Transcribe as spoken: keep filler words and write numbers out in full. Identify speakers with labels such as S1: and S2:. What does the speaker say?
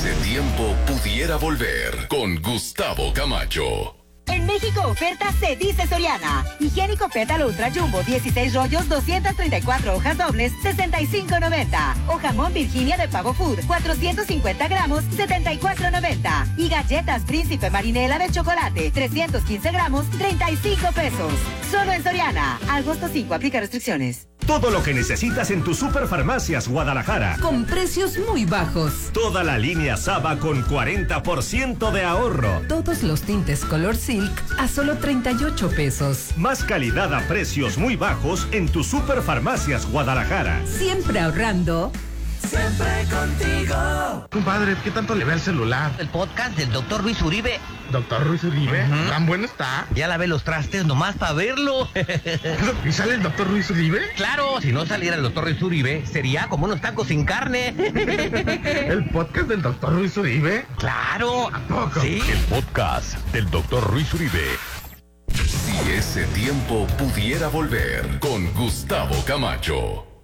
S1: ese tiempo pudiera volver con Gustavo Camacho.
S2: En México oferta se dice Soriana. Higiénico Pétalo Ultra Jumbo, dieciséis rollos, doscientas treinta y cuatro hojas dobles, sesenta y cinco noventa. O jamón Virginia de Pavo Food, cuatrocientos cincuenta gramos, setenta y cuatro noventa. Y galletas Príncipe Marinela de chocolate, trescientos quince gramos, treinta y cinco pesos. Solo en Soriana. Agosto cinco, aplica restricciones.
S3: Todo lo que necesitas en tu Superfarmacias Guadalajara.
S4: Con precios muy bajos.
S3: Toda la línea Saba con cuarenta por ciento de ahorro.
S4: Todos los tintes Color Silk a solo treinta y ocho pesos.
S3: Más calidad a precios muy bajos en tu Superfarmacias Guadalajara.
S4: Siempre ahorrando.
S5: Siempre contigo.
S6: Compadre, ¿qué tanto le ve al celular?
S7: El podcast del doctor Luis Uribe.
S6: ¿Doctor Luis Uribe? Uh-huh. ¿Tan bueno está?
S7: Ya lavé los trastes nomás para verlo.
S6: ¿Y sale el doctor Luis Uribe?
S7: Claro, si no saliera el doctor Luis Uribe, sería como unos tacos sin carne.
S6: ¿El podcast del doctor Luis Uribe?
S7: Claro.
S6: ¿A poco?
S7: Sí.
S1: El podcast del doctor Luis Uribe. Si ese tiempo pudiera volver con Gustavo Camacho.